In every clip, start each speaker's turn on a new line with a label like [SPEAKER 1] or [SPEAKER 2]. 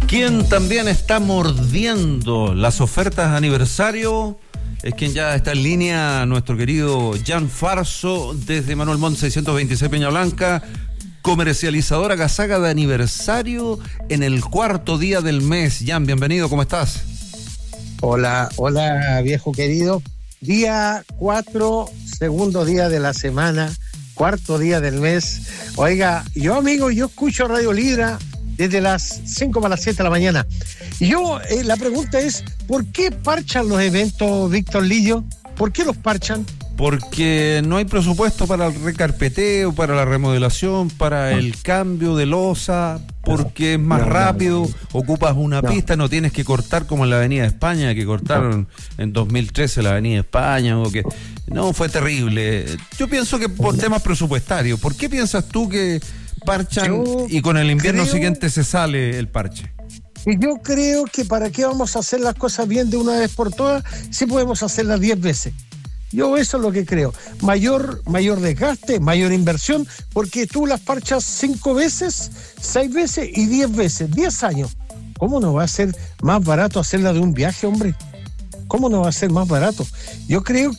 [SPEAKER 1] Quien también está mordiendo las ofertas de aniversario es quien ya está en línea, nuestro querido Jan Farso, desde Manuel Montt 626 Peña Blanca, comercializadora casaca de aniversario en el cuarto día del mes. Jan, bienvenido, ¿cómo estás?
[SPEAKER 2] Hola, viejo querido. Día 4, segundo día de la semana, cuarto día del mes. Oiga, yo escucho Radio Libra desde las 5 para las 7 de la mañana. Y la pregunta es, ¿por qué parchan los eventos, Víctor Lillo? ¿Por qué los parchan?
[SPEAKER 1] Porque no hay presupuesto para el recarpeteo, para la remodelación, para el cambio de losa, porque es más rápido, ocupas una pista, no tienes que cortar como en la Avenida de España, que cortaron en 2013 la Avenida de España, no, fue terrible. Yo pienso que por temas presupuestarios. ¿Por qué piensas tú que parchan y con el invierno siguiente se sale el parche?
[SPEAKER 2] Yo creo que para qué vamos a hacer las cosas bien de una vez por todas si podemos hacerlas 10 veces. Yo eso es lo que creo. Mayor desgaste, mayor inversión, porque tú las parchas 5 veces, 6 veces y 10 veces, 10 años. ¿Cómo no va a ser más barato hacerla de un viaje, hombre? ¿Cómo no va a ser más barato? Yo creo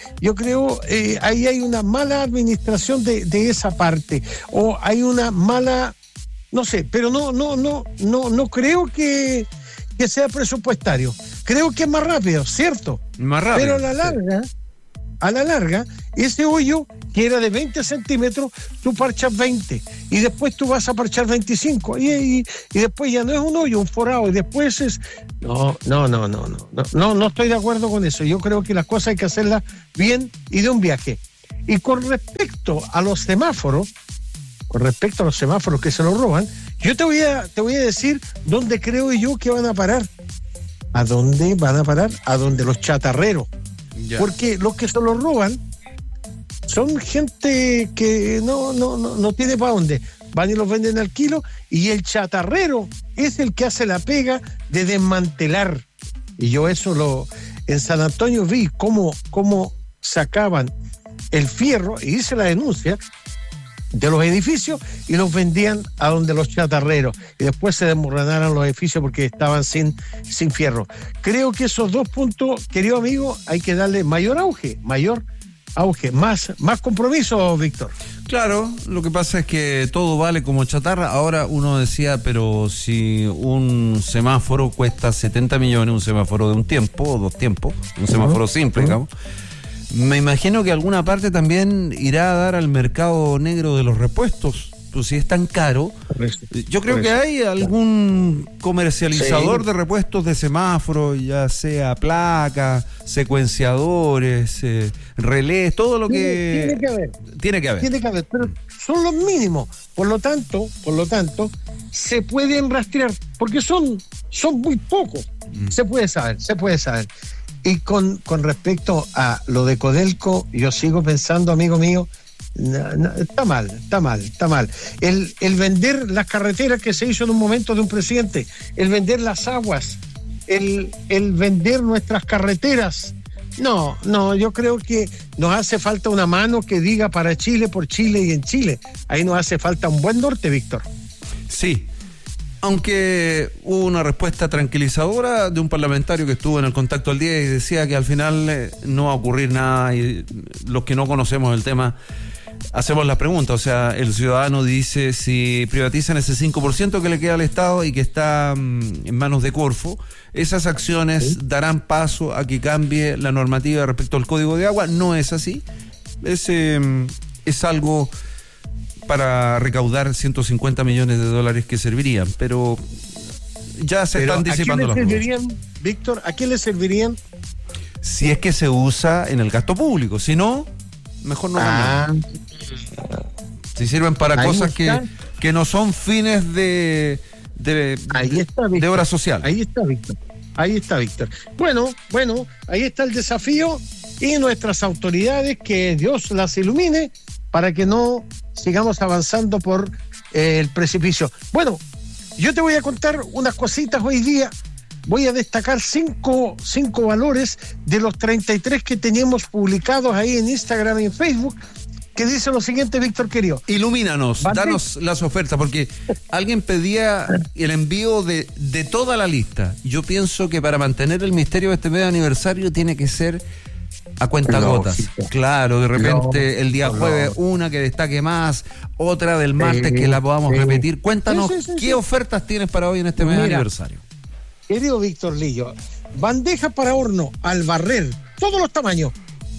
[SPEAKER 2] ahí hay una mala administración de esa parte, o hay una mala, no sé, pero no creo que sea presupuestario. Creo que es más rápido, ¿cierto?
[SPEAKER 1] Más rápido.
[SPEAKER 2] Pero a la larga, ese hoyo que era de 20 centímetros, tú parchas 20 y después tú vas a parchar 25 y después ya no es un hoyo, un forado, y después es... No estoy de acuerdo con eso. Yo creo que las cosas hay que hacerlas bien y de un viaje. Y con respecto a los semáforos que se los roban, yo te voy a decir dónde creo yo que van a parar. ¿A dónde van a parar? A donde los chatarreros. Ya. Porque los que se los roban son gente que no tiene para dónde. Van y los venden al kilo, y el chatarrero es el que hace la pega de desmantelar. Y yo en San Antonio vi cómo sacaban el fierro, y hice la denuncia, de los edificios y los vendían a donde los chatarreros, y después se desmoronaron los edificios porque estaban sin fierro. Creo que esos dos puntos, querido amigo, hay que darle mayor auge, más compromiso, Víctor.
[SPEAKER 1] Claro, lo que pasa es que todo vale como chatarra. Ahora uno decía, pero si un semáforo cuesta 70 millones, un semáforo de un tiempo o 2 tiempos, un semáforo simple, digamos, me imagino que alguna parte también irá a dar al mercado negro de los repuestos. Pues si es tan caro, yo creo que hay algún comercializador de repuestos de semáforos, ya sea placas, secuenciadores, relés, todo lo que... Tiene que haber,
[SPEAKER 2] pero son los mínimos. Por lo tanto, se pueden rastrear, porque son muy pocos. Se puede saber. Y con respecto a lo de Codelco, yo sigo pensando, amigo mío, está mal. El vender las carreteras que se hizo en un momento de un presidente, el vender las aguas, el vender nuestras carreteras. No, yo creo que nos hace falta una mano que diga para Chile, por Chile y en Chile. Ahí nos hace falta un buen norte, Víctor.
[SPEAKER 1] Sí. Aunque hubo una respuesta tranquilizadora de un parlamentario que estuvo en el Contacto al Día y decía que al final no va a ocurrir nada, y los que no conocemos el tema hacemos la pregunta. O sea, el ciudadano dice, si privatizan ese 5% que le queda al Estado y que está en manos de Corfo, esas acciones darán paso a que cambie la normativa respecto al Código de Agua. No es así. Es algo para recaudar 150 millones de dólares que servirían, pero ya se están disipando las cosas.
[SPEAKER 2] Víctor, ¿a quién le servirían?
[SPEAKER 1] Si es que se usa en el gasto público, si no, mejor no. Si sirven para cosas que no son fines de obra social.
[SPEAKER 2] Ahí está, Víctor. Bueno, ahí está el desafío, y nuestras autoridades, que Dios las ilumine para que no sigamos avanzando por el precipicio. Bueno, yo te voy a contar unas cositas hoy día. Voy a destacar cinco valores de los 33 que teníamos publicados ahí en Instagram y en Facebook, que dice lo siguiente, Víctor querido.
[SPEAKER 1] Ilumínanos, danos las ofertas, porque alguien pedía el envío de toda la lista. Yo pienso que para mantener el misterio de este medio aniversario tiene que ser a cuentagotas. Claro, de repente el día jueves una que destaque más, otra del martes que la podamos repetir. Cuéntanos qué ofertas tienes para hoy en este medio aniversario.
[SPEAKER 2] Querido Víctor Lillo, bandeja para horno al barrer, todos los tamaños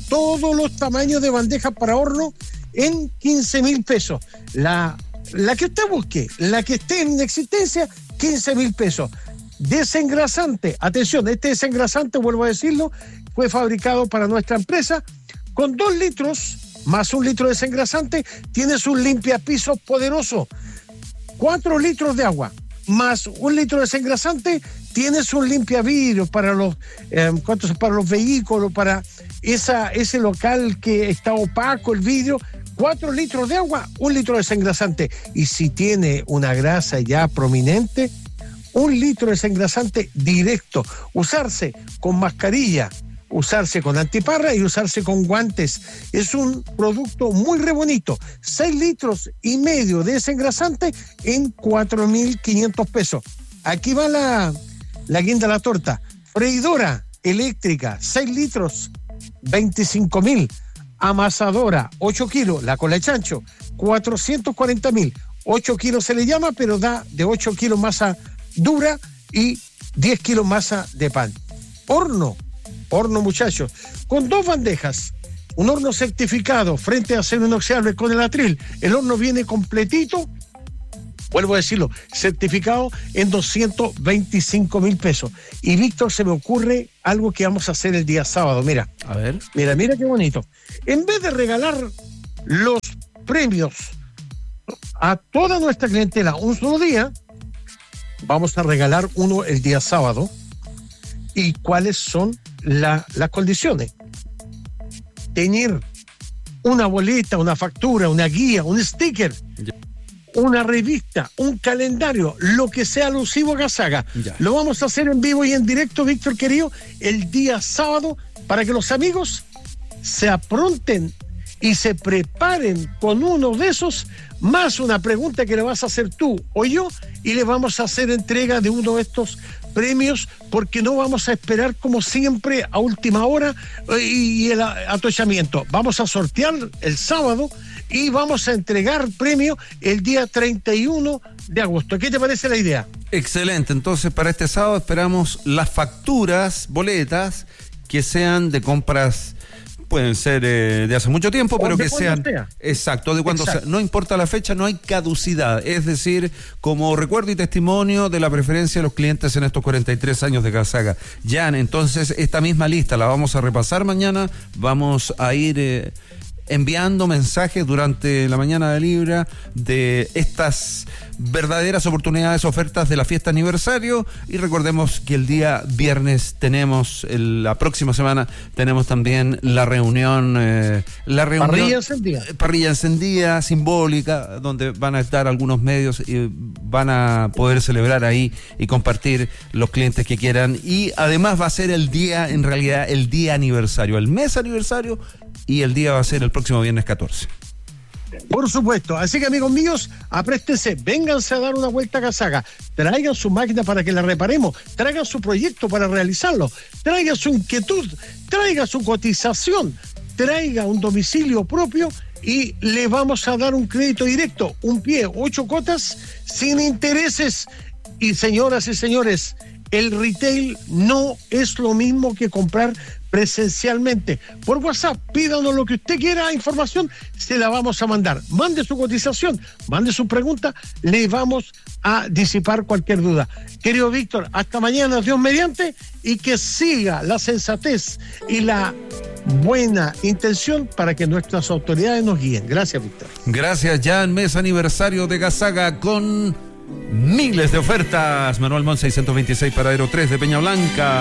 [SPEAKER 2] de bandejas para horno en 15,000 pesos. La que usted busque, la que esté en existencia, 15,000 pesos. Desengrasante, atención, este desengrasante, vuelvo a decirlo, fue fabricado para nuestra empresa. Con 2 litros más 1 litro de desengrasante, tienes un limpiapisos poderoso. 4 litros de agua más 1 litro de desengrasante, tienes un limpiavidrio para los para los vehículos, para ese local que está opaco el vidrio. 4 litros de agua, 1 litro de desengrasante. Y si tiene una grasa ya prominente, 1 litro de desengrasante directo. Usarse con mascarilla, usarse con antiparra y usarse con guantes. Es un producto muy re bonito. 6 litros y medio de desengrasante en 4,500 pesos. Aquí va la guinda de la torta. Freidora eléctrica, 6 litros, 25,000. Amasadora, 8 kilos, la cola de chancho, 440,000. 8 kilos se le llama, pero da de 8 kilos masa dura y 10 kilos masa de pan. Horno muchachos, con 2 bandejas, un horno certificado frente a acero inoxidable con el atril. El horno viene completito, vuelvo a decirlo, certificado en 225,000 pesos. Y Víctor, se me ocurre algo que vamos a hacer el día sábado. Mira,
[SPEAKER 1] a ver.
[SPEAKER 2] Mira qué bonito. En vez de regalar los premios a toda nuestra clientela un solo día, vamos a regalar uno el día sábado. ¿Y cuáles son las condiciones? Tener una boleta, una factura, una guía, un sticker, una revista, un calendario, lo que sea alusivo a Gasaga. Lo vamos a hacer en vivo y en directo, Víctor querido, el día sábado, para que los amigos se apronten y se preparen con uno de esos, más una pregunta que le vas a hacer tú o yo, y le vamos a hacer entrega de uno de estos premios, porque no vamos a esperar como siempre a última hora y el atochamiento. Vamos a sortear el sábado y vamos a entregar premio el día 31 de agosto. ¿Qué te parece la idea?
[SPEAKER 1] Excelente. Entonces, para este sábado esperamos las facturas, boletas, que sean de compras, pueden ser de hace mucho tiempo, pero que sean... Exacto, de cuando sea. No importa la fecha, no hay caducidad. Es decir, como recuerdo y testimonio de la preferencia de los clientes en estos 43 años de Gasaga. Jan, entonces, esta misma lista la vamos a repasar mañana. Vamos a ir enviando mensajes durante la mañana de Libra de estas verdaderas oportunidades, ofertas de la fiesta aniversario. Y recordemos que el día viernes tenemos, la próxima semana tenemos también la reunión parrilla encendida simbólica, donde van a estar algunos medios y van a poder celebrar ahí y compartir los clientes que quieran. Y además va a ser el día, en realidad el día aniversario, el mes aniversario, y el día va a ser el próximo viernes 14.
[SPEAKER 2] Por supuesto, así que amigos míos, apréstense, vénganse a dar una vuelta a Gasaga, traigan su máquina para que la reparemos, traigan su proyecto para realizarlo, traigan su inquietud, traigan su cotización, traigan un domicilio propio y le vamos a dar un crédito directo, un pie, 8 cuotas sin intereses. Y señoras y señores, el retail no es lo mismo que comprar presencialmente. Por WhatsApp, pídanos lo que usted quiera, información, se la vamos a mandar. Mande su cotización, mande su pregunta, le vamos a disipar cualquier duda. Querido Víctor, hasta mañana, Dios mediante, y que siga la sensatez y la buena intención para que nuestras autoridades nos guíen. Gracias, Víctor.
[SPEAKER 1] Gracias, Jan. Mes aniversario de Gasaga con miles de ofertas. Manuel Montt 626, paradero 3 de Peña Blanca.